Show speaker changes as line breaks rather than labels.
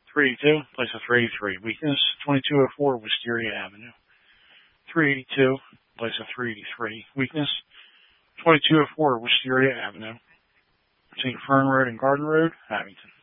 382, place of 383, weakness. 2204, Wisteria Avenue. 382, place of 383, weakness. 2204, Wisteria Avenue. St. Fern Road and Garden Road, Abington.